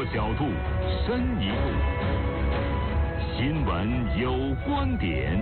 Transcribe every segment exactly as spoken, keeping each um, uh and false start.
角度，深一步。新闻有观点。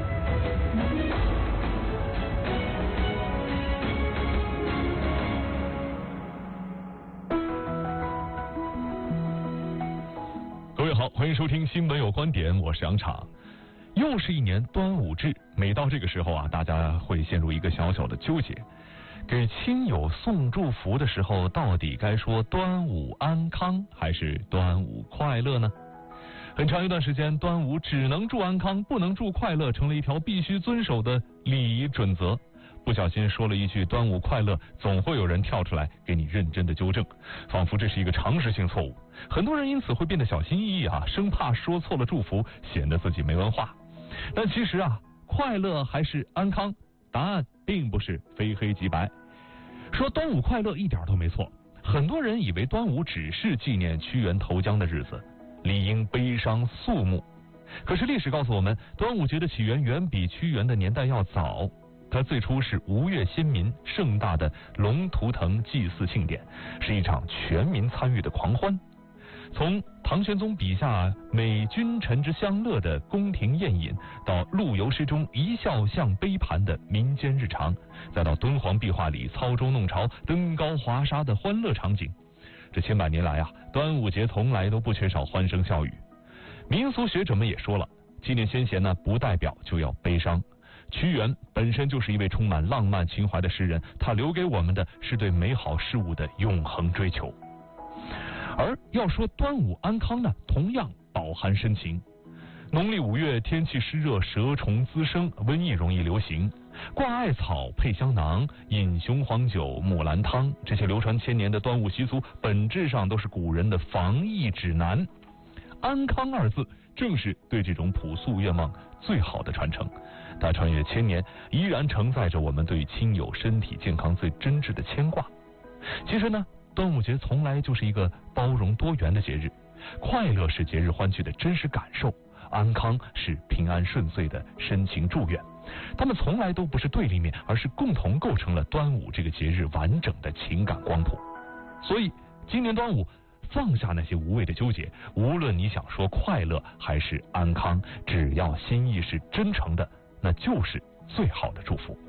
各位好，欢迎收听新闻有观点，我是杨昶。又是一年端午至，每到这个时候啊，大家会陷入一个小小的纠结。给亲友送祝福的时候，到底该说端午安康还是端午快乐呢？很长一段时间，端午只能祝安康，不能祝快乐，成了一条必须遵守的礼仪准则。不小心说了一句端午快乐，总会有人跳出来给你认真的纠正，仿佛这是一个常识性错误。很多人因此会变得小心翼翼啊，生怕说错了祝福，显得自己没文化。但其实啊，快乐还是安康，答案并不是非黑即白。说端午快乐一点都没错，很多人以为端午只是纪念屈原投江的日子，理应悲伤肃穆。可是历史告诉我们，端午节的起源远比屈原的年代要早。它最初是吴越先民盛大的龙图腾祭祀庆典，是一场全民参与的狂欢。从唐玄宗笔下美君臣之相乐的宫廷宴饮，到陆游诗中一笑向杯盘的民间日常，再到敦煌壁画里操舟弄潮、登高华沙的欢乐场景，这千百年来啊，端午节从来都不缺少欢声笑语。民俗学者们也说了，纪念先贤呢，不代表就要悲伤。屈原本身就是一位充满浪漫情怀的诗人，他留给我们的是对美好事物的永恒追求。而要说端午安康呢，同样饱含深情。农历五月，天气湿热，蛇虫滋生，瘟疫容易流行。挂艾草、配香囊、饮雄黄酒、木兰汤，这些流传千年的端午习俗，本质上都是古人的防疫指南。安康二字，正是对这种朴素愿望最好的传承。它穿越千年，依然承载着我们对亲友身体健康最真挚的牵挂。其实呢，端午节从来就是一个包容多元的节日，快乐是节日欢聚的真实感受，安康是平安顺遂的深情祝愿。他们从来都不是对立面，而是共同构成了端午这个节日完整的情感光谱。所以今年端午，放下那些无谓的纠结，无论你想说快乐还是安康，只要心意是真诚的，那就是最好的祝福。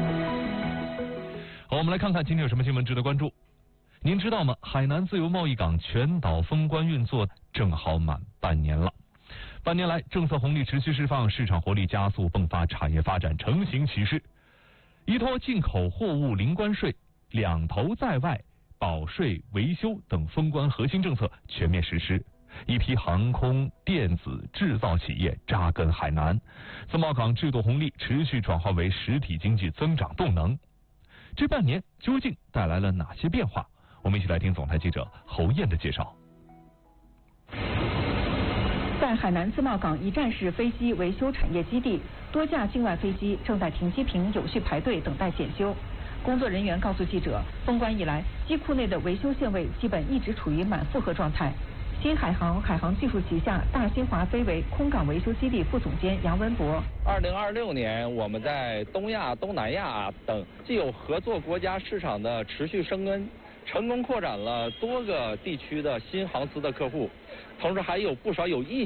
好，我们来看看今天有什么新闻值得关注。您知道吗？海南自由贸易港全岛封关运作正好满半年了。半年来，政策红利持续释放，市场活力加速迸发，产业发展成型起势。依托进口货物零关税、两头在外、保税、维修等封关核心政策全面实施，一批航空、电子、制造企业扎根海南，自贸港制度红利持续转化为实体经济增长动能。这半年究竟带来了哪些变化？我们一起来听总台记者侯燕的介绍。 在海南自贸港一站式飞机维修产业基地，多架境外飞机正在停机坪有序排队等待检修。工作人员告诉记者，封关以来，机库内的维修线位基本一直处于满负荷状态。新海航海航技术旗下大新华飞维空港维修基地副总监杨文博， 二零二六年我们在东亚、东南亚等既有合作国家市场的持续生根，成功扩展了多个地区的新航司的客户，同时还有不少有意